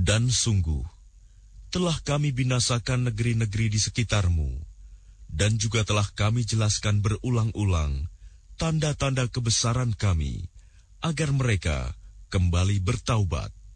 Dan sungguh, telah kami binasakan negeri-negeri di sekitarmu, dan juga telah kami jelaskan berulang-ulang tanda-tanda kebesaran kami, agar mereka kembali bertaubat.